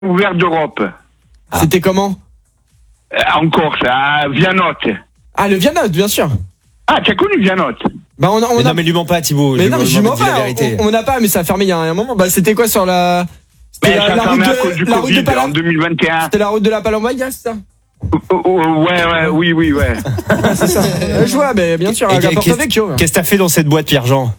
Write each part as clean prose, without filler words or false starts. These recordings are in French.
ouvert d'Europe. C'était comment? En Corse, à Vianotte. Ah, le Vianotte, bien sûr. Ah, tu as connu Vianotte? Bah, Non, mais lui mens pas, Thibaut. Mais non, mais je lui mens pas. On n'a pas, mais ça a fermé il y a un moment. Bah, c'était quoi sur la. C'était la route de Palam en 2021. C'était la route de la Palombaïa, c'est ça? Oui. C'est ça. Je vois, mais bien sûr, Porto Vecchio. Qu'est-ce que t'as fait dans cette boîte, Pierre-Jean?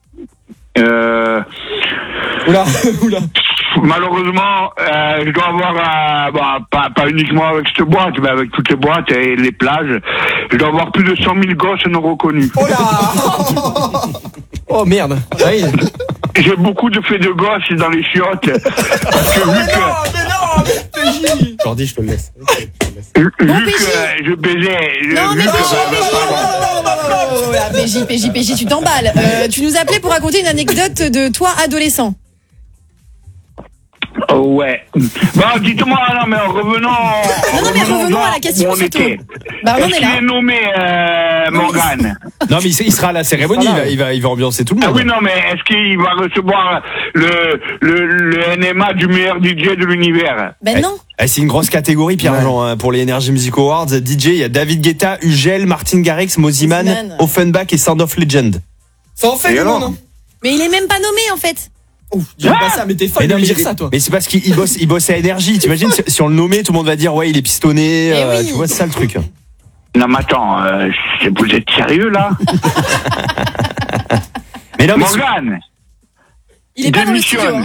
Oula. Malheureusement, je dois avoir, pas uniquement avec cette boîte, mais avec toutes les boîtes et les plages, je dois avoir plus de 100 000 gosses non reconnus. Oh là. Oh merde. Oui. J'ai beaucoup de faits de gosses dans les chiottes. Parce que vu que... Jordi, je te le laisse. Vu que je baisais... PJ, tu t'emballes. Tu nous appelais pour raconter une anecdote de toi adolescent. Ouais. Bon, dites-moi, revenons à la question surtout. Bah, on est là. Qui est nommé Morgane? Non, mais il sera à la cérémonie, il va ambiancer tout le monde. Ah oui, non, mais est-ce qu'il va recevoir le NMA du meilleur DJ de l'univers? Ben non. C'est une grosse catégorie, Pierre-Jean, pour les Energy Music Awards. DJ, il y a David Guetta, Ugel, Martin Garrix, Moziman, Offenbach et Sound of Legend. Ça en fait comment, non? Mais il est même pas nommé, en fait. Dis pas ça, mais t'es folle de me dire ça, toi. Mais c'est parce qu'il bosse à Énergie. T'imagines, si on le nommait, tout le monde va dire, ouais, il est pistonné. Oui. Tu vois, c'est ça le truc. Non, mais attends, vous êtes sérieux, là? Mais non, mais Morgane! Il est pas dans le studio, hein.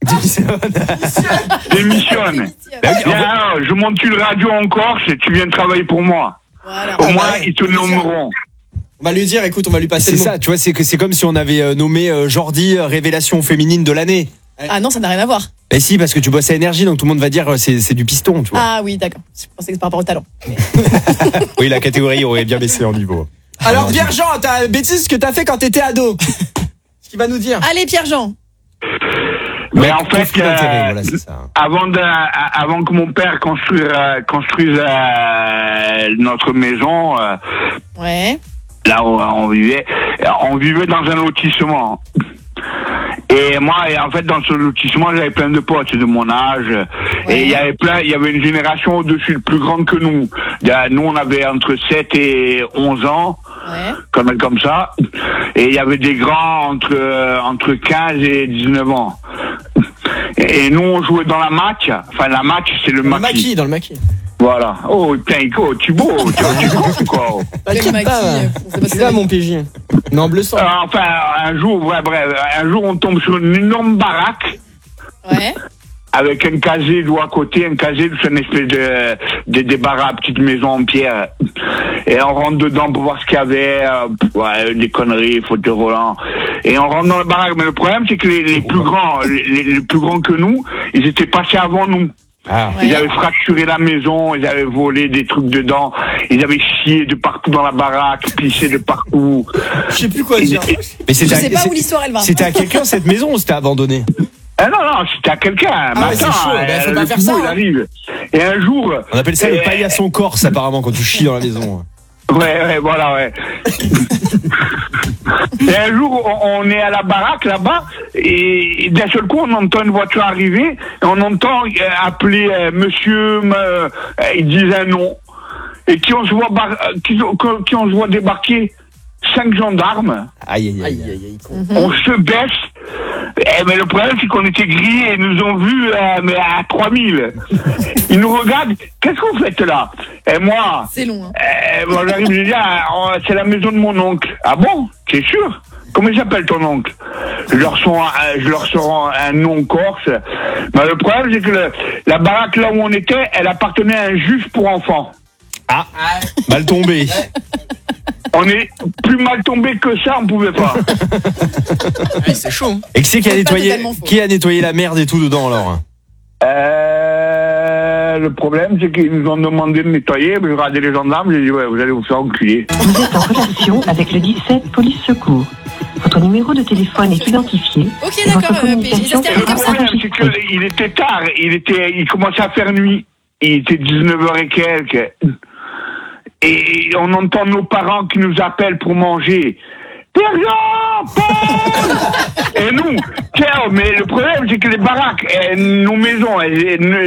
Démissionne. Je monte une radio en Corse et tu viens travailler pour moi. Voilà. Au moins, ils te nommeront. On va lui dire, écoute, on va lui passer le mot. C'est ça, tu vois, c'est comme si on avait nommé Jordi révélation féminine de l'année. Ah non, ça n'a rien à voir. Mais si, parce que tu bosses à Énergie, donc tout le monde va dire c'est du piston, tu vois. Ah oui, d'accord. Je pensais que c'est par rapport au talent. Oui, la catégorie aurait bien baissé en niveau. Alors, Pierre-Jean, t'as bêtise ce que t'as fait quand t'étais ado. Ce qu'il va nous dire. Allez, Pierre-Jean. Mais en fait, voilà, c'est ça. avant que mon père construise notre maison, Ouais. là où on vivait dans un lotissement. Et moi, en fait, dans ce lotissement, j'avais plein de potes de mon âge. Ouais. Et il y avait une génération au-dessus, plus grande que nous. Nous, on avait entre 7 et 11 ans. Ouais. Comme ça. Et il y avait des grands entre 15 et 19 ans. Et nous, on jouait dans la match. Enfin, la match, c'est le maquis. Dans le maquis. Voilà. Oh, putain, Thibaut, tu quoi. C'est là, mon PJ. Non, bleu sang. Enfin, un jour, on tombe sur une énorme baraque. Ouais. Avec un casier d'eau à côté, c'est une espèce de baraques, petite maison en pierre. Et on rentre dedans pour voir ce qu'il y avait, des conneries, fauteuil volant. Et on rentre dans la baraque. Mais le problème, c'est que les plus grands que nous, ils étaient passés avant nous. Ah. Ils avaient fracturé la maison, ils avaient volé des trucs dedans, ils avaient chié de partout dans la baraque, pissé de partout. Je sais plus quoi dire. Mais je sais pas où l'histoire elle va. C'était à quelqu'un cette maison ou c'était abandonné? Non, c'était à quelqu'un. Ah ouais, c'est chaud, faut pas faire ça. Il arrive. Et un jour... On appelle ça le paillasson corse, apparemment, quand tu chies dans la maison. Ouais. Et un jour, on est à la baraque, là-bas, et d'un seul coup, on entend une voiture arriver, et on entend appeler monsieur, ils disent un nom. Et qui on se voit débarquer 5 gendarmes. Aïe. On se baisse. Mais le problème, c'est qu'on était grillés. Ils nous ont vus mais à 3000. Ils nous regardent. Qu'est-ce qu'on fait là? Et moi... C'est long. Moi, j'arrive, je dis, c'est la maison de mon oncle. Ah bon? T'es sûr? Comment il s'appelle ton oncle? Je leur sors un nom corse. Mais le problème, c'est que la baraque là où on était, elle appartenait à un juge pour enfants. Ah, mal tombé. On est plus mal tombé que ça, on pouvait pas. Ouais, c'est chaud. Et qui a nettoyé la merde et tout dedans alors? Le problème, c'est qu'ils nous ont demandé de nettoyer. J'ai regardé les gendarmes, j'ai dit ouais, vous allez vous faire enculer. Vous êtes en relation avec le 17 Police Secours. Votre numéro de téléphone est identifié. Ok, d'accord, PJ, ça se termine Le comme ça. problème, c'est qu'il était tard. Il commençait à faire nuit. Il était 19h et quelques. Et on entend nos parents qui nous appellent pour manger. Et nous, mais le problème, c'est que les baraques, nos maisons,